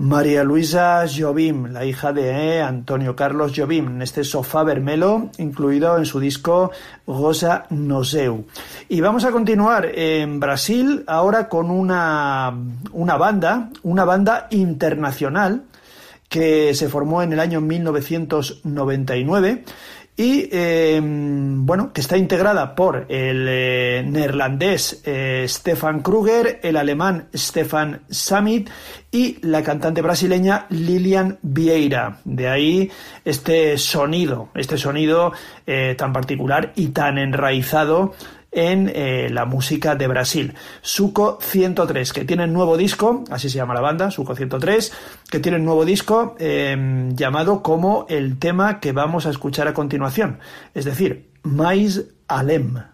María Luisa Jobim, la hija de Antonio Carlos Jobim, en este Sofá Vermelo, incluido en su disco Goza no Seu. Y vamos a continuar en Brasil ahora con una banda internacional que se formó en el año 1999 y que está integrada por el neerlandés Stefan Kruger, el alemán Stefan Samit y la cantante brasileña Lilian Vieira. De ahí este sonido tan particular y tan enraizado en la música de Brasil. Suco 103, que tiene un nuevo disco, así se llama la banda, Suco 103, que tiene un nuevo disco llamado como el tema que vamos a escuchar a continuación, es decir, Mais Além.